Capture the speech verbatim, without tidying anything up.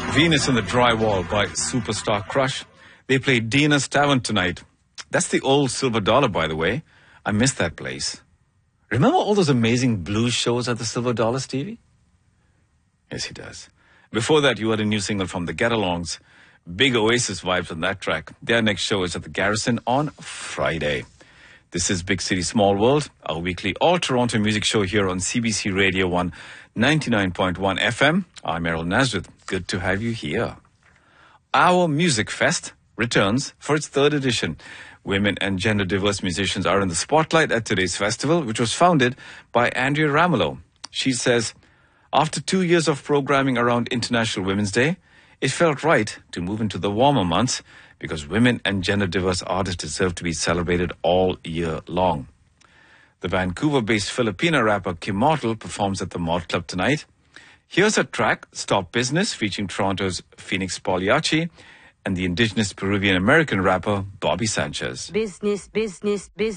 Venus in the Drywall by Superstar Crush. They play Dina's Tavern tonight. That's the old Silver Dollar, by the way. I miss that place. Remember all those amazing blues shows at the Silver Dollar, Stevie? Yes, he does. Before that, you heard a new single from the Get-Alongs. Big Oasis vibes on that track. Their next show is at the Garrison on Friday. This is Big City Small World, our weekly all-Toronto music show here on C B C Radio one ninety-nine point one F M. I'm Errol Nazareth. Good to have you here. Our Music Fest returns for its third edition. Women and gender-diverse musicians are in the spotlight at today's festival, which was founded by Andrea Ramelow. She says, after two years of programming around International Women's Day, it felt right to move into the warmer months because women and gender-diverse artists deserve to be celebrated all year long. The Vancouver-based Filipina rapper Kim Mortal performs at the Malt Club tonight. Here's a track, Stop Business, featuring Toronto's Phoenix Pagliacci and the indigenous Peruvian-American rapper Bobby Sanchez. Business, business, business.